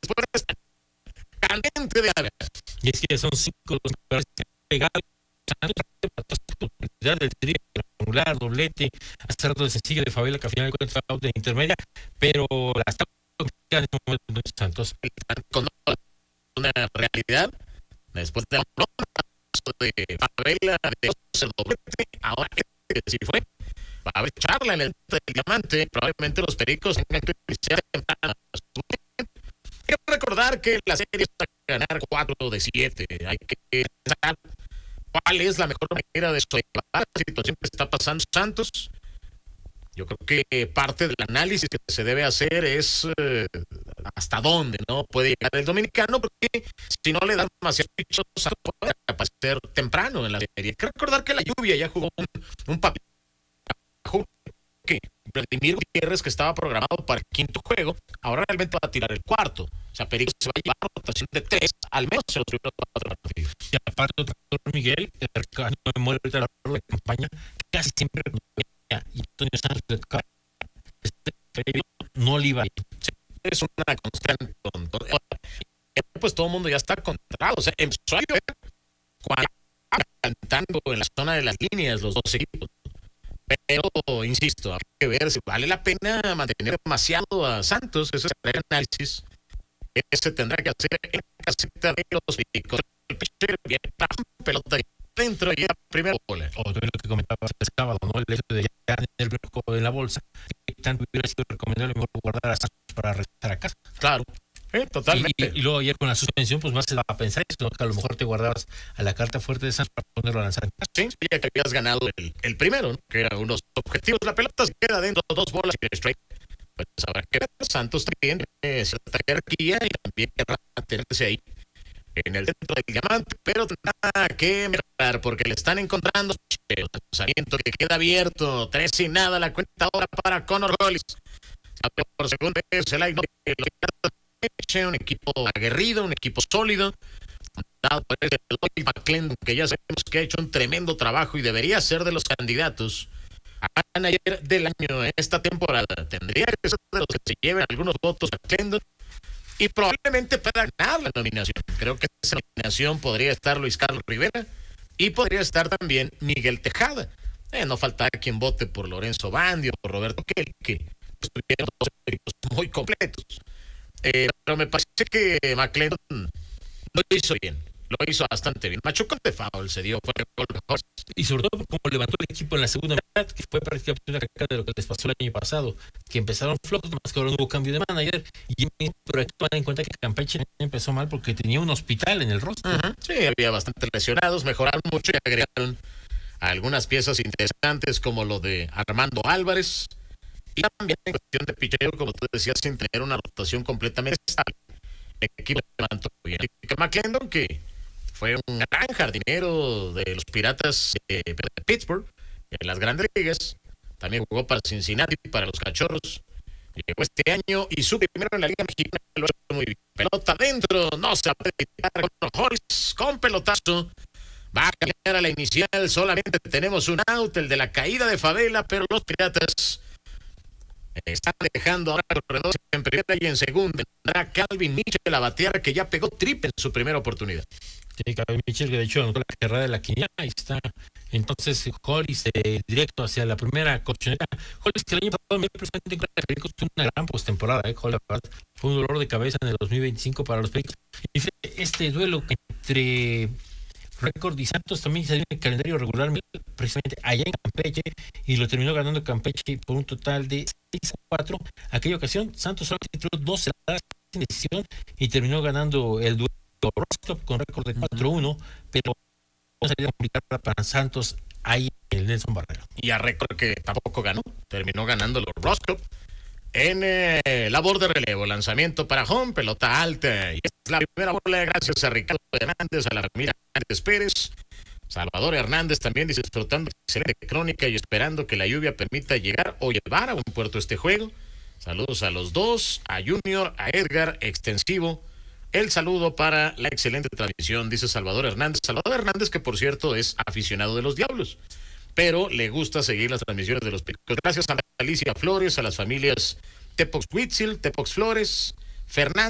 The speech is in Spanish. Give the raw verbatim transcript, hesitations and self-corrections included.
después caliente de área. Y es que son cinco los que pegados del triangular, doblete, hace rato el sencillo de Favela que al final encuentra out de intermedia, pero la está en este momento Santos. Con una realidad, después de la broma de Favela de el doblete, ahora que si fue, va a haber charla en el del diamante, probablemente los pericos tengan que iniciar temprano. Hay que recordar que la serie es a ganar cuatro de siete. Hay que pensar cuál es la mejor manera de sobrellevar la situación que está pasando Santos. Yo creo que parte del análisis que se debe hacer es eh, hasta dónde no puede llegar el dominicano, porque si no le dan demasiados pichos, puede aparecer temprano en la serie. Hay que recordar que la lluvia ya jugó un, un papel que Vladimir Gutiérrez, que estaba programado para el quinto juego, ahora realmente va a tirar el cuarto. O sea, Perico se va a llevar rotación de tres, al menos en los primeros cuatro partidos. Y aparte, el doctor Miguel, que no me muere ahorita la de campaña, casi siempre y Antonio Sánchez no le iba a ir. Es una constante. Pues todo el mundo ya está controlado. O sea, empezó a llover cuando cantando en la zona de las líneas los dos equipos. Pero, insisto, hay que ver si vale la pena mantener demasiado a Santos. Ese es el análisis que se tendrá que hacer en la caseta de los Pericos. El pitcher viene para pelota dentro y la primera bola. Otro de lo que comentabas el sábado, ¿no? El hecho de ya en el bloco de la bolsa, que tanto hubiera sido recomendable mejor guardar a Santos para regresar a casa. Claro. Eh, totalmente. Y, y, y luego ayer con la suspensión, pues más se va a pensar eso, que a lo mejor te guardabas a la carta fuerte de Santos para ponerlo a lanzar. Sí, ya que habías ganado el, el primero, ¿no? Que era unos objetivos. La pelota se queda dentro, dos bolas y el strike. Pues habrá que ver. Santos también tiene cierta jerarquía y también querrá mantenerse ahí en el centro del diamante, pero tendrá que mejorar porque le están encontrando el lanzamiento que queda abierto. Tres y nada la cuenta ahora para Connor Hollis. Por segunda vez el aire un equipo aguerrido, un equipo sólido, dado por el Lloyd McClendon, que ya sabemos que ha hecho un tremendo trabajo y debería ser de los candidatos a manager del año en esta temporada. Tendría que ser de los que se lleven algunos votos a McClendon y probablemente pueda ganar la nominación. Creo que esa nominación podría estar Luis Carlos Rivera y podría estar también Miguel Tejada. Eh, no falta quien vote por Lorenzo Bandi o por Roberto Kelly, que estuvieron dos equipos muy completos. Eh, pero me parece que McClendon lo hizo bien, lo hizo bastante bien. Machucó de foul, se dio fuera de gol mejor. Y sobre todo como levantó el equipo en la segunda mitad, que fue prácticamente una recarga de lo que les pasó el año pasado, que empezaron flojos, más que ahora no hubo cambio de manager, y pero hay que tomar en cuenta que Campeche empezó mal porque tenía un hospital en el rostro. Uh-huh. Sí, había bastantes lesionados, mejoraron mucho y agregaron algunas piezas interesantes como lo de Armando Álvarez. Y también en cuestión de picheo, como tú decías, sin tener una rotación completamente estable. El equipo levantó bien. Y McClendon, que fue un gran jardinero de los Piratas de Pittsburgh en las Grandes Ligas, también jugó para Cincinnati, para los Cachorros. Llegó este año y su primero en la Liga Mexicana lo hizo muy bien. Pelota adentro, no se puede quitar con Hollis, con pelotazo. Va a cambiar a la inicial, solamente tenemos un out, el de la caída de Favela, pero los Piratas están dejando ahora corredores en primera y en segunda. Tendrá Calvin Mitchell a batear, que ya pegó triple en su primera oportunidad. Sí, Calvin Mitchell, que de hecho anotó la carrera de la quiniela. Ahí está. Entonces, Hollis eh, directo hacia la primera colchoneta. Hollis, que el año pasado me precisamente con los Pericos tuvo una gran postemporada. Eh, Hollis, fue un dolor de cabeza en el dos mil veinticinco para los Pericos. Y este duelo entre Récord y Santos también salió en el calendario regular precisamente allá en Campeche y lo terminó ganando Campeche por un total de seis a cuatro. Aquella ocasión Santos solamente tiró dos cerradas sin decisión y terminó ganando el duelo Rostov con récord de cuatro uno, pero no salía complicada para Santos ahí en el Nelson Barrera. Y a récord que tampoco ganó, terminó ganando los Rostov en eh, labor de relevo, lanzamiento para home, pelota alta, y esta es la primera bola, gracias a Ricardo Hernández, a la familia Hernández Pérez. Salvador Hernández también dice, disfrutando excelente crónica y esperando que la lluvia permita llegar o llevar a un puerto este juego. Saludos a los dos, a Junior, a Edgar, extensivo. El saludo para la excelente transmisión, dice Salvador Hernández. Salvador Hernández, que por cierto es aficionado de los Diablos, pero le gusta seguir las transmisiones de los Pericos. Gracias a Alicia Flores, a las familias Tepox Huitzil, Tepox Flores, Fernando